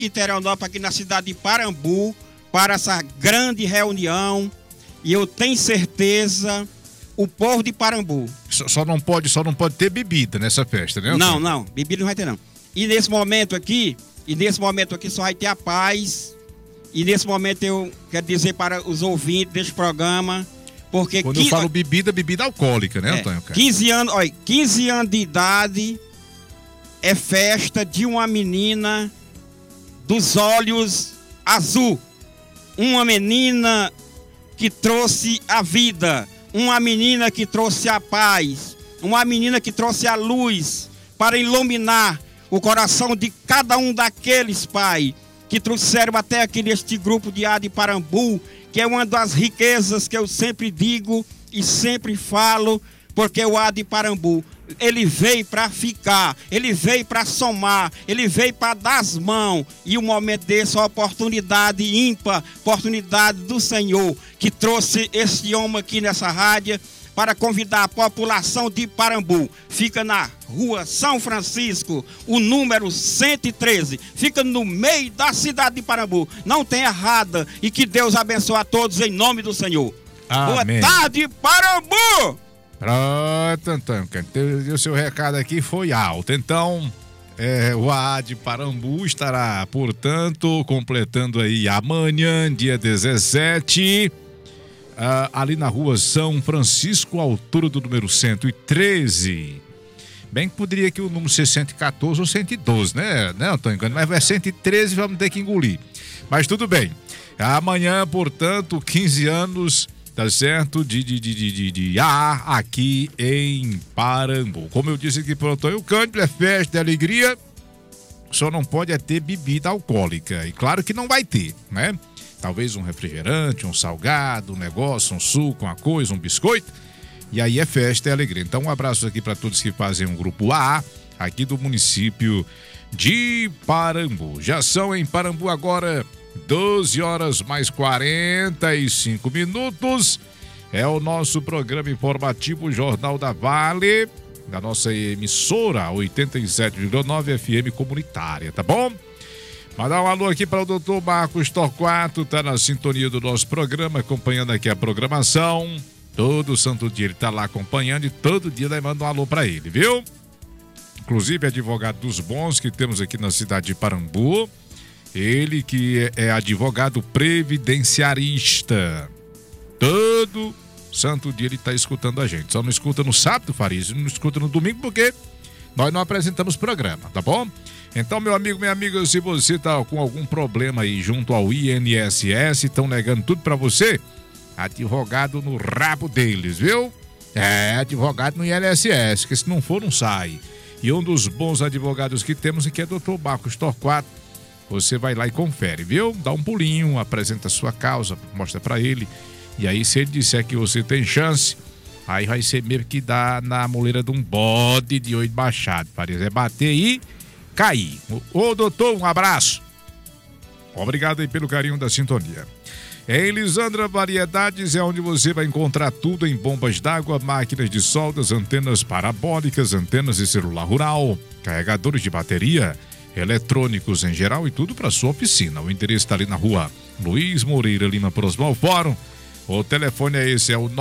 de Teranópolis, aqui na cidade de Parambu, para essa grande reunião. E eu tenho certeza, o povo de Parambu... Só não pode ter bebida nessa festa, né? Não, bebida não vai ter não. E nesse momento aqui só vai ter a paz. E nesse momento eu quero dizer para os ouvintes deste programa, porque... Quando eu falo bebida alcoólica, né, Antônio? 15 anos de idade é festa de uma menina dos olhos azul. Uma menina que trouxe a vida, uma menina que trouxe a paz, uma menina que trouxe a luz para iluminar o coração de cada um daqueles, Pai, que trouxeram até aqui neste grupo de A de Parambu, que é uma das riquezas que eu sempre digo e sempre falo, porque o A de Parambu, ele veio para ficar, ele veio para somar, ele veio para dar as mãos. E o momento desse, a oportunidade ímpar, oportunidade do Senhor, que trouxe esse homem aqui nessa rádio, para convidar a população de Parambu. Fica na rua São Francisco, o número 113. Fica no meio da cidade de Parambu. Não tem errada. E que Deus abençoe a todos em nome do Senhor. Amém. Boa tarde, Parambu! Pronto, Antônio. O seu recado aqui foi alto. Então, o AA de Parambu estará, portanto, completando aí amanhã, dia 17, ali na rua São Francisco, altura do número 113. Bem que poderia que o número ser 114 ou 112, né, Antônio? Mas vai 113, vamos ter que engolir. Mas tudo bem. Amanhã, portanto, 15 anos... Tá certo? De AA aqui em Parambu. Como eu disse aqui pro Antônio Cândido, é festa, é alegria, só não pode ter bebida alcoólica. E claro que não vai ter, né? Talvez um refrigerante, um salgado, um negócio, um suco, uma coisa, um biscoito. E aí é festa, é alegria. Então um abraço aqui para todos que fazem um grupo AA aqui do município de Parambu. Já são em Parambu agora 12 horas mais 45 minutos. É o nosso programa informativo Jornal da Vale, da nossa emissora 87,9 FM comunitária, tá bom? Mandar um alô aqui para o doutor Marcos Torquato, tá na sintonia do nosso programa, acompanhando aqui a programação. Todo santo dia ele tá lá acompanhando e todo dia daí manda um alô para ele, viu? Inclusive advogado dos bons que temos aqui na cidade de Parambu. Ele que é advogado previdenciarista. Todo santo dia ele está escutando a gente. Só não escuta no sábado, Farias, não escuta no domingo porque nós não apresentamos programa, tá bom? Então, meu amigo, minha amiga, se você tá com algum problema aí junto ao INSS, estão negando tudo para você, advogado no rabo deles, viu? Advogado no INSS, que se não for, não sai. E um dos bons advogados que temos aqui é o Dr. Marcos Torquato. Você vai lá e confere, viu? Dá um pulinho, apresenta a sua causa, mostra pra ele. E aí, se ele disser que você tem chance, aí vai ser mesmo que dá na moleira de um bode de olho baixado. Parece bater e cair. Ô, doutor, um abraço. Obrigado aí pelo carinho da sintonia. Em Lisandra Variedades é onde você vai encontrar tudo em bombas d'água, máquinas de soldas, antenas parabólicas, antenas de celular rural, carregadores de bateria, eletrônicos em geral e tudo para sua oficina. O endereço está ali na rua Luiz Moreira Lima, próximo ao Fórum. O telefone é esse, é o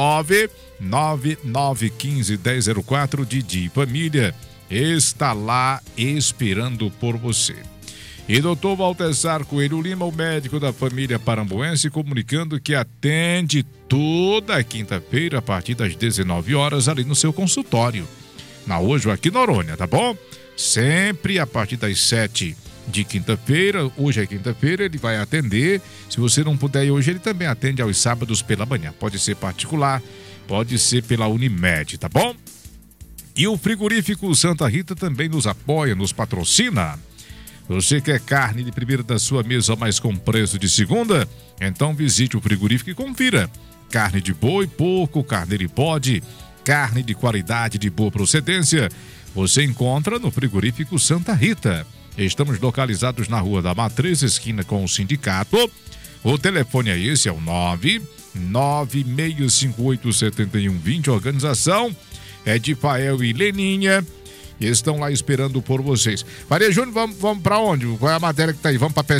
999151004. Didi Família está lá esperando por você. E doutor Valtesar Coelho Lima, o médico da família parambuense, comunicando que atende toda quinta-feira a partir das 19 horas ali no seu consultório. Na Hoje aqui na Noronha, tá bom? Sempre a partir das 7 de quinta-feira, hoje é quinta-feira, ele vai atender. Se você não puder ir hoje, ele também atende aos sábados pela manhã. Pode ser particular, pode ser pela Unimed, tá bom? E o frigorífico Santa Rita também nos apoia, nos patrocina. Você quer carne de primeira da sua mesa, mas com preço de segunda? Então visite o frigorífico e confira. Carne de boi, porco, carneiro e bode, carne de qualidade de boa procedência, você encontra no frigorífico Santa Rita. Estamos localizados na Rua da Matriz, esquina com o Sindicato. O telefone é esse, é o 996587120. Organização é de Fael e Leninha. E eles estão lá esperando por vocês. Maria Júnior, vamos para onde? Qual é a matéria que tá aí? Vamos para